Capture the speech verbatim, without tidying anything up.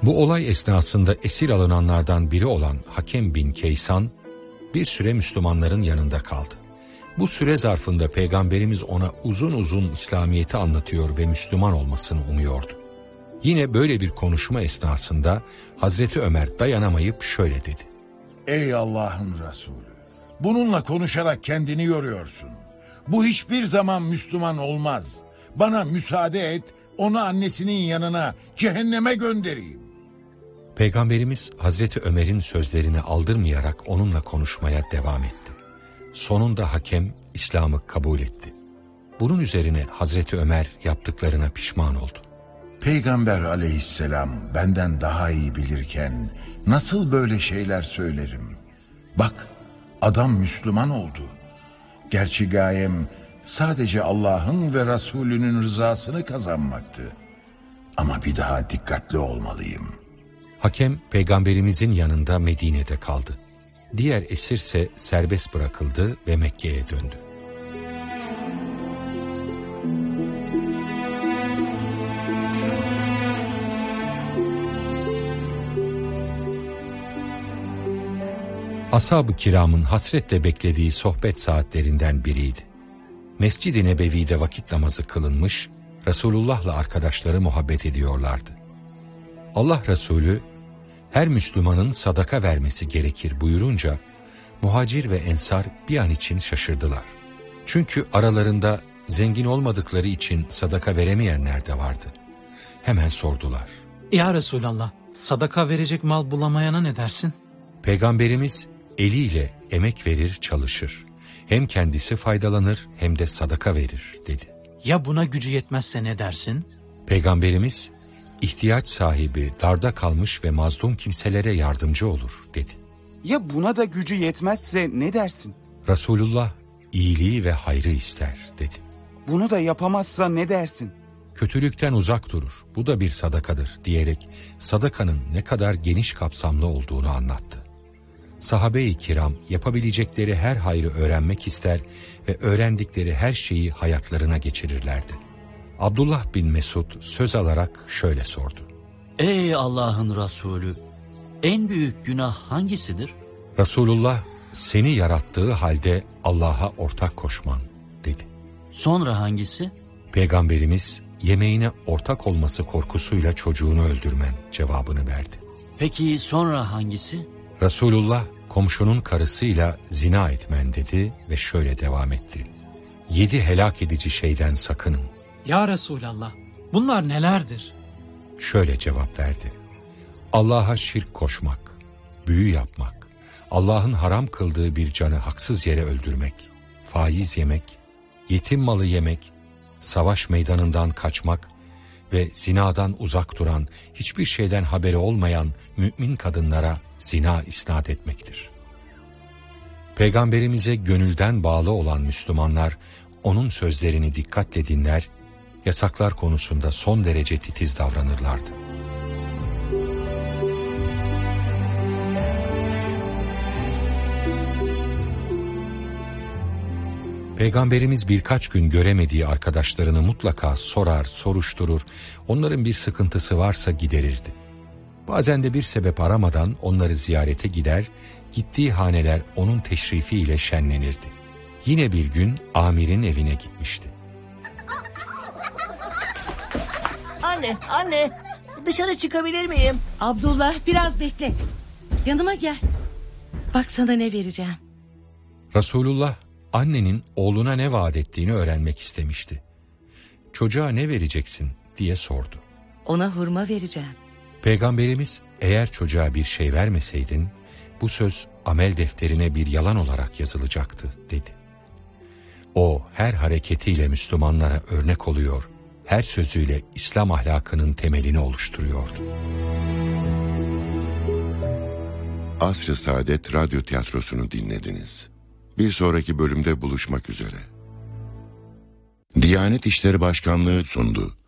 Bu olay esnasında esir alınanlardan biri olan Hakem bin Kaysan bir süre Müslümanların yanında kaldı. Bu süre zarfında Peygamberimiz ona uzun uzun İslamiyet'i anlatıyor ve Müslüman olmasını umuyordu. Yine böyle bir konuşma esnasında Hazreti Ömer dayanamayıp şöyle dedi. Ey Allah'ın Resulü! Bununla konuşarak kendini yoruyorsun. Bu hiçbir zaman Müslüman olmaz. Bana müsaade et, onu annesinin yanına, cehenneme göndereyim. Peygamberimiz Hazreti Ömer'in sözlerini aldırmayarak onunla konuşmaya devam etti. Sonunda hakem İslam'ı kabul etti. Bunun üzerine Hazreti Ömer yaptıklarına pişman oldu. Peygamber aleyhisselam benden daha iyi bilirken nasıl böyle şeyler söylerim? Bak, adam Müslüman oldu. Gerçi gayem sadece Allah'ın ve Resulünün rızasını kazanmaktı. Ama bir daha dikkatli olmalıyım. Hakem Peygamberimizin yanında Medine'de kaldı. Diğer esirse serbest bırakıldı ve Mekke'ye döndü. Ashab-ı kiramın hasretle beklediği sohbet saatlerinden biriydi. Mescid-i Nebevi'de vakit namazı kılınmış, Resulullah'la arkadaşları muhabbet ediyorlardı. Allah Resulü, her Müslümanın sadaka vermesi gerekir buyurunca, muhacir ve ensar bir an için şaşırdılar. Çünkü aralarında zengin olmadıkları için sadaka veremeyenler de vardı. Hemen sordular. Ya Resulallah, sadaka verecek mal bulamayana ne dersin? Peygamberimiz eliyle emek verir, çalışır. Hem kendisi faydalanır hem de sadaka verir dedi. Ya buna gücü yetmezse ne dersin? Peygamberimiz ihtiyaç sahibi, darda kalmış ve mazlum kimselere yardımcı olur dedi. Ya buna da gücü yetmezse ne dersin? Resulullah iyiliği ve hayrı ister dedi. Bunu da yapamazsa ne dersin? Kötülükten uzak durur, bu da bir sadakadır diyerek sadakanın ne kadar geniş kapsamlı olduğunu anlattı. Sahabe-i kiram yapabilecekleri her hayrı öğrenmek ister ve öğrendikleri her şeyi hayatlarına geçirirlerdi. Abdullah bin Mesud söz alarak şöyle sordu. Ey Allah'ın Resulü, en büyük günah hangisidir? Resulullah, seni yarattığı halde Allah'a ortak koşman dedi. Sonra hangisi? Peygamberimiz, yemeğine ortak olması korkusuyla çocuğunu öldürmen cevabını verdi. Peki sonra hangisi? Resulullah, komşunun karısıyla zina etmen dedi ve şöyle devam etti. Yedi helak edici şeyden sakının. Ya Resulallah, bunlar nelerdir? Şöyle cevap verdi. Allah'a şirk koşmak, büyü yapmak, Allah'ın haram kıldığı bir canı haksız yere öldürmek, faiz yemek, yetim malı yemek, savaş meydanından kaçmak ve zinadan uzak duran, hiçbir şeyden haberi olmayan mümin kadınlara zina isnat etmektir. Peygamberimize gönülden bağlı olan Müslümanlar, onun sözlerini dikkatle dinler, yasaklar konusunda son derece titiz davranırlardı. Peygamberimiz birkaç gün göremediği arkadaşlarını mutlaka sorar, soruşturur, onların bir sıkıntısı varsa giderirdi. Bazen de bir sebep aramadan onları ziyarete gider, gittiği haneler onun teşrifiyle şenlenirdi. Yine bir gün amirin evine gitmişti. Anne, anne, dışarı çıkabilir miyim? Abdullah, biraz bekle. Yanıma gel. Bak sana ne vereceğim. Resulullah, annenin oğluna ne vaat ettiğini öğrenmek istemişti. Çocuğa ne vereceksin diye sordu. Ona hurma vereceğim. Peygamberimiz, eğer çocuğa bir şey vermeseydin, bu söz amel defterine bir yalan olarak yazılacaktı dedi. O her hareketiyle Müslümanlara örnek oluyor, her sözüyle İslam ahlakının temelini oluşturuyordu. Asr-ı Saadet Radyo Tiyatrosu'nu dinlediniz. Bir sonraki bölümde buluşmak üzere. Diyanet İşleri Başkanlığı sundu.